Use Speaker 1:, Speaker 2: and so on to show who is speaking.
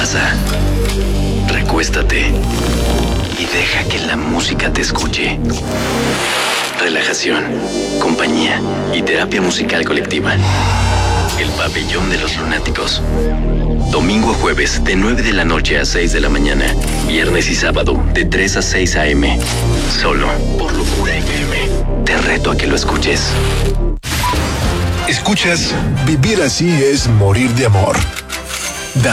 Speaker 1: pasa. Recuéstate y deja que la música te escuche. Relajación, compañía y terapia musical colectiva. El Pabellón de los Lunáticos. Domingo a jueves de 9 de la noche a 6 de la mañana. Viernes y sábado de 3 a 6 a.m. Solo por Locura FM. Te reto a que lo escuches.
Speaker 2: Escuchas Vivir así es morir de amor.